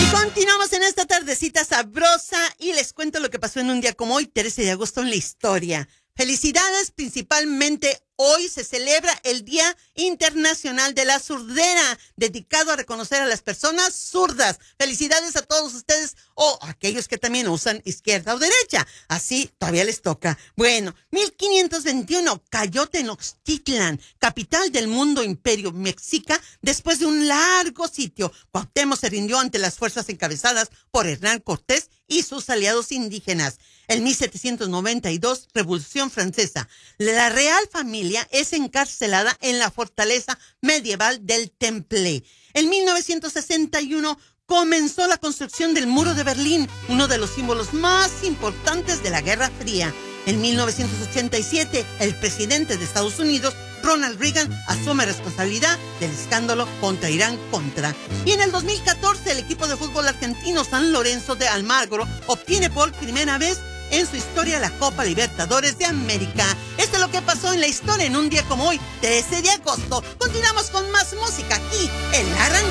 Continuamos en esta tardecita sabrosa y les cuento lo que pasó en un día como hoy, 13 de agosto en la historia. Felicidades, principalmente hoy se celebra el Día Internacional de la Surdera, dedicado a reconocer a las personas zurdas. Felicidades a todos ustedes o a aquellos que también usan izquierda o derecha. Así todavía les toca. Bueno, 1521 cayó Tenochtitlan, capital del mundo imperio mexica, después de un largo sitio. Cuauhtémoc se rindió ante las fuerzas encabezadas por Hernán Cortés y sus aliados indígenas. En 1792, Revolución Francesa. La real familia es encarcelada en la fortaleza medieval del Temple. En 1961 comenzó la construcción del Muro de Berlín, uno de los símbolos más importantes de la Guerra Fría. En 1987, el presidente de Estados Unidos, Ronald Reagan, asume responsabilidad del escándalo contra Irán-Contra. Y en el 2014, el equipo de fútbol argentino San Lorenzo de Almagro obtiene por primera vez en su historia la Copa Libertadores de América. Esto es lo que pasó en la historia en un día como hoy, 13 de agosto. Continuamos con más música aquí en La Arrancada.